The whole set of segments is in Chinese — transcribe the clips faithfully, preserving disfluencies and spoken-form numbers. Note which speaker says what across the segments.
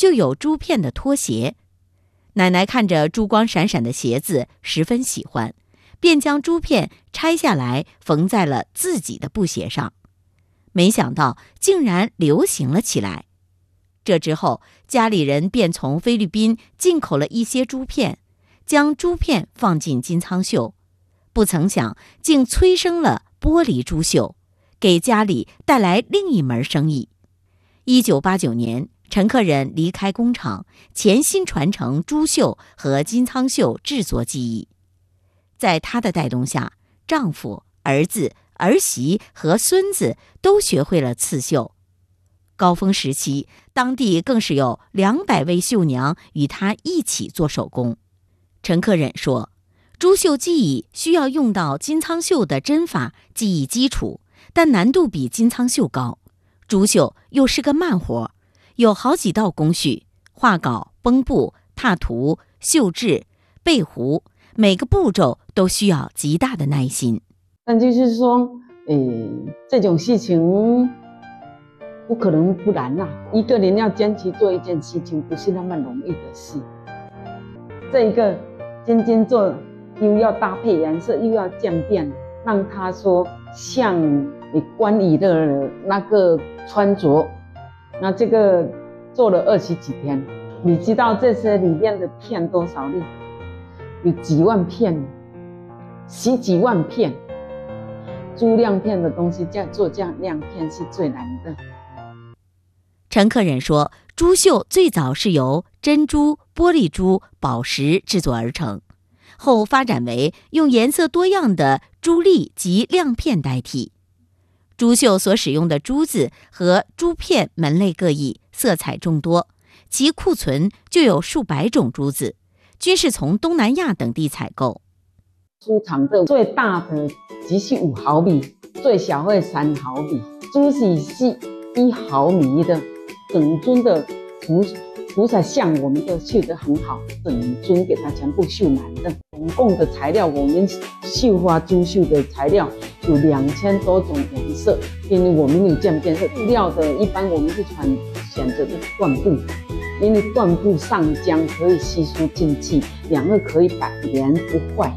Speaker 1: 就有珠片的拖鞋。奶奶看着珠光闪闪的鞋子，十分喜欢，便将珠片拆下来缝在了自己的布鞋上。没想到竟然流行了起来。这之后，家里人便从菲律宾进口了一些珠片，将珠片放进金仓绣，不曾想竟催生了玻璃珠绣，给家里带来另一门生意。一九八九年，陈克忍离开工厂，潜心传承珠绣和金仓绣制作技艺。在她的带动下，丈夫、儿子、儿媳和孙子都学会了刺绣。高峰时期，当地更是有两百位绣娘与她一起做手工。陈克忍说，珠绣技艺需要用到金仓绣的针法技艺基础，但难度比金仓绣高。珠绣又是个慢活，有好几道工序，画稿、绷布、拓图、绣制、背糊，每个步骤都需要极大的耐心。
Speaker 2: 但就是说，诶，这种事情不可能不难啦、啊。一个人要坚持做一件事情，不是那么容易的事。这一个尖尖做，又要搭配颜色，又要渐变，让它说像你关羽的那个穿着。那这个做了二十几天，你知道这些里面的片多少粒？有几万片，十几万片。珠亮片的东西，在做这样亮片是最难的。
Speaker 1: 陈克忍说，珠绣最早是由珍珠、玻璃珠、宝石制作而成，后发展为用颜色多样的珠粒及亮片代替。珠绣所使用的珠子和珠片门类各异，色彩众多，其库存就有数百种珠子，均是从东南亚等地采购。
Speaker 2: 珠厂的最大的只是五毫米，最小会三毫米，珠子是一毫米的，整尊的菩菩萨像我们都绣得很好，整尊给它全部绣满的。总共的材料，我们绣花珠绣的材料有两千多种颜色，因为我们有渐变色。布料的一般我们是选选择的缎布，因为缎布上浆可以吸收进去，两个可以百年不坏。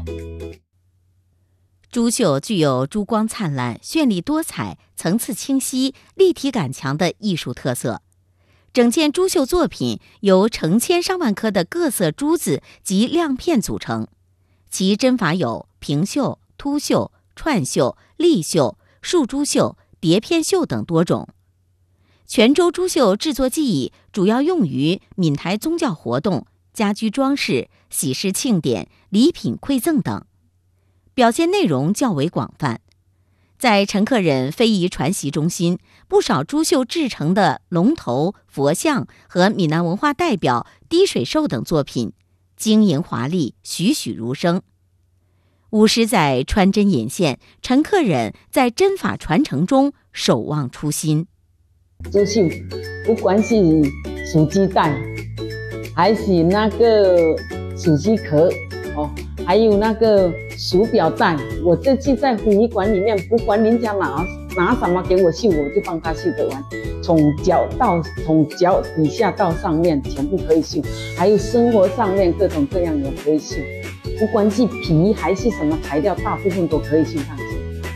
Speaker 1: 珠绣具有珠光灿烂、绚丽多彩、层次清晰、立体感强的艺术特色。整件珠绣作品由成千上万颗的各色珠子及亮片组成，其针法有平绣、凸绣、串绣、立绣、竖珠绣、叠片绣等多种。泉州珠绣制作技艺主要用于闽台宗教活动、家居装饰、喜事庆典、礼品馈赠等，表现内容较为广泛。在陈克忍非遗传习中心，不少珠绣制成的龙头、佛像和闽南文化代表滴水兽等作品，晶莹华丽，栩栩如生。五十载穿针引线，陈克忍在针法传承中守望初心。
Speaker 2: 珠绣不管是属鸡带，还是那个属鸡壳哦，还有那个鼠表带，我这次在回忆馆里面，不管人家拿拿什么给我绣，我就帮他绣得完，从脚到从脚底下到上面全部可以绣，还有生活上面各种各样也可以绣，不管是皮还是什么材料，大部分都可以绣上去。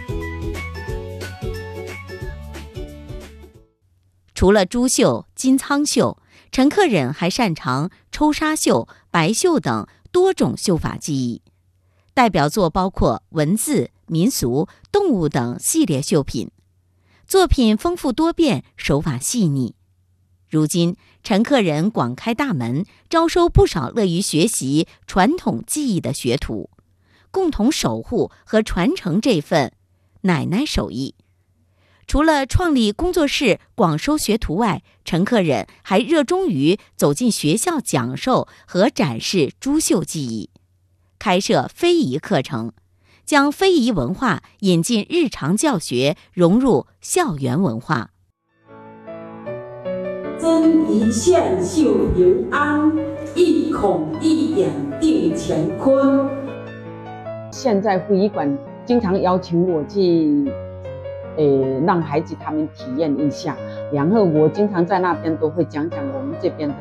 Speaker 1: 除了珠绣、金仓绣，陈克忍还擅长抽纱绣、白绣等多种绣法技艺。代表作包括文字、民俗、动物等系列绣品，作品丰富多变，手法细腻。如今，陈克忍广开大门，招收不少乐于学习传统技艺的学徒，共同守护和传承这份奶奶手艺。除了创立工作室广收学徒外，陈克忍还热衷于走进学校讲授和展示珠绣技艺，开设非遗课程，将非遗文化引进日常教学，融入校园文化。
Speaker 3: 针一线绣平安，一孔一眼定乾坤。
Speaker 2: 现在会议馆经常要求我去呃，让孩子他们体验一下，然后我经常在那边都会讲讲我们这边的